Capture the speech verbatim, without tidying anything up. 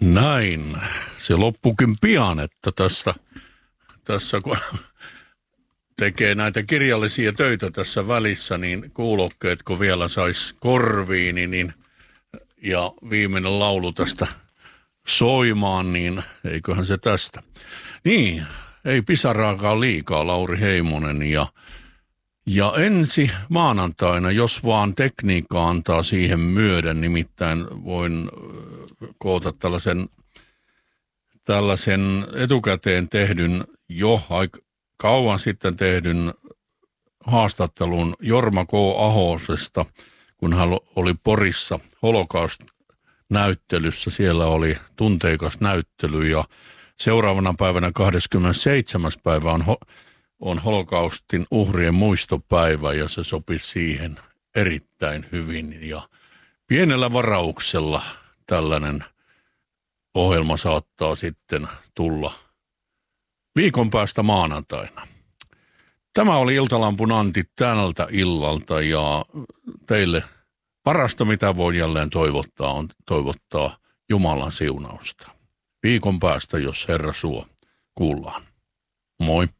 Näin. Se loppukin pian, että tässä, tässä kun tekee näitä kirjallisia töitä tässä välissä, niin kuulokkeet kun vielä sais korviin, niin, ja viimeinen laulu tästä soimaan, niin eiköhän se tästä. Niin, ei pisaraakaan liikaa, Lauri Heimonen, ja, ja ensi maanantaina, jos vaan tekniikka antaa siihen myöden, nimittäin voin koota tällaisen, tällaisen etukäteen tehdyn, jo aika kauan sitten tehdyn haastattelun Jorma K. Ahosesta, kun hän oli Porissa Holocaust-näyttelyssä. Siellä oli tunteikas näyttely ja seuraavana päivänä kahdeskymmenesseitsemäs päivä on, on Holocaustin uhrien muistopäivä ja se sopi siihen erittäin hyvin. Ja pienellä varauksella tällainen ohjelma saattaa sitten tulla viikon päästä maanantaina. Tämä oli Iltalampun Antti tältä illalta ja teille parasta, mitä voi jälleen toivottaa, on toivottaa Jumalan siunausta. Viikon päästä, jos Herra suo, kuullaan. Moi.